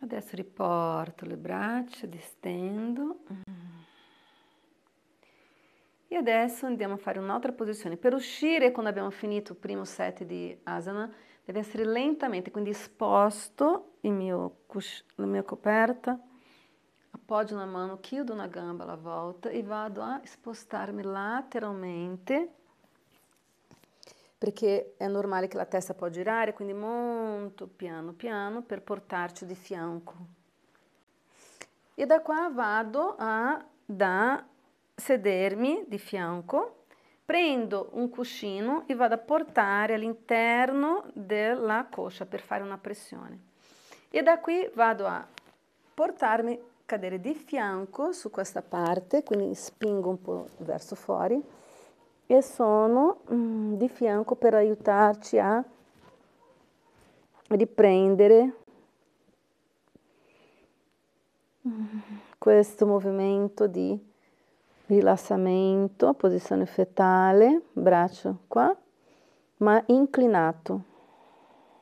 Adesso riporto le braccia, distendo. E adesso andiamo a fare un'altra posizione. Per uscire, quando abbiamo finito il primo set di asana, deve essere lentamente, quindi sposto la mia coperta, appoggio una mano, chiudo una gamba alla volta e vado a spostarmi lateralmente, perché è normale che la testa può girare, quindi molto piano piano per portarci di fianco. E da qua vado da sedermi di fianco, prendo un cuscino e vado a portare all'interno della coscia per fare una pressione. E da qui vado a portarmi, cadere di fianco su questa parte, quindi spingo un po' verso fuori e sono di fianco per aiutarci a riprendere questo movimento di rilassamento, posizione fetale, braccio qua, ma inclinato.